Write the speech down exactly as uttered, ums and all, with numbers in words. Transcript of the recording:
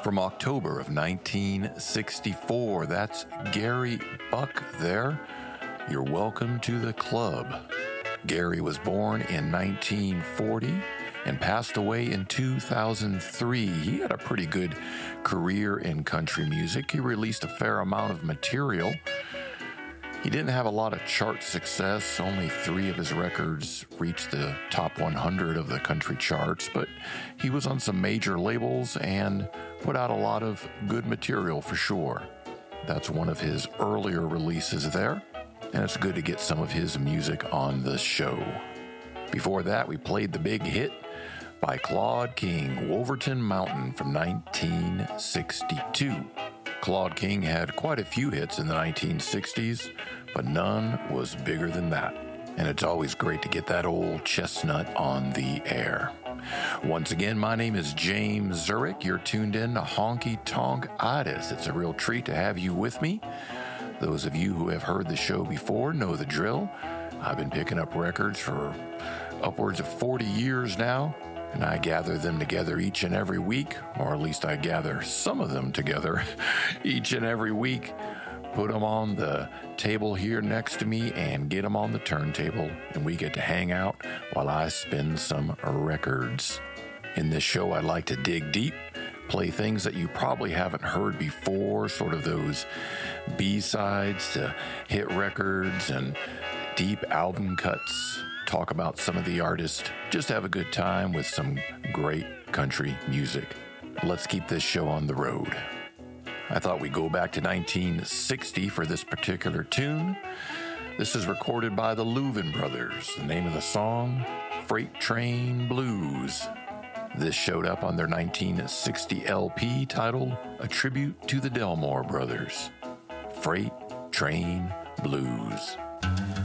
from October of nineteen sixty-four. That's Gary Buck there. You're welcome to the club. Gary was born in nineteen forty and passed away in two thousand three. He had a pretty good career in country music. He released a fair amount of material. He didn't have a lot of chart success. Only three of his records reached the top one hundred of the country charts, but he was on some major labels and put out a lot of good material for sure. That's one of his earlier releases there, and it's good to get some of his music on the show. Before that, we played the big hit by Claude King, Wolverton Mountain from nineteen sixty-two. Claude King had quite a few hits in the nineteen sixties, but none was bigger than that. And it's always great to get that old chestnut on the air. Once again, my name is James Zurich. You're tuned in to Honky Tonk Itis. It's a real treat to have you with me. Those of you who have heard the show before know the drill. I've been picking up records for upwards of forty years now, and I gather them together each and every week, or at least I gather some of them together each and every week, put them on the table here next to me, and get them on the turntable, and we get to hang out while I spin some records. In this show, I like to dig deep, play things that you probably haven't heard before, sort of those B-sides to hit records and deep album cuts, talk about some of the artists, just have a good time with some great country music. Let's keep this show on the road. I thought we'd go back to nineteen sixty for this particular tune. This is recorded by the Louvin Brothers. The name of the song, Freight Train Blues. This showed up on their nineteen sixty L P titled A Tribute to the Delmore Brothers. Freight Train Blues.